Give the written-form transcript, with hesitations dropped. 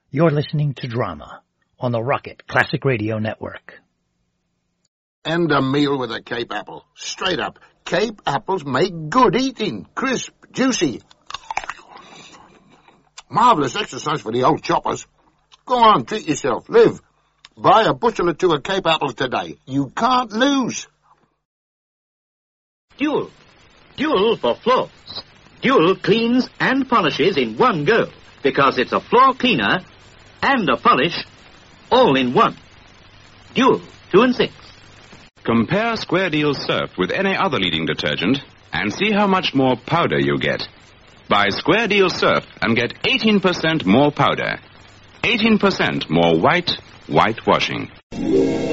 You're listening to Drama on the Rocket Classic Radio Network. And a meal with a Cape apple. Straight up. Cape apples make good eating. Crisp, juicy. Marvellous exercise for the old choppers. Go on, treat yourself. Live. Buy a bushel or two of Cape apples today. You can't lose. Dual. Dual for floors. Dual cleans and polishes in one go because it's a floor cleaner and a polish all in one. Dual 2 and 6. Compare Square Deal Surf with any other leading detergent and see how much more powder you get. Buy Square Deal Surf and get 18% more powder. 18% more whitewashing.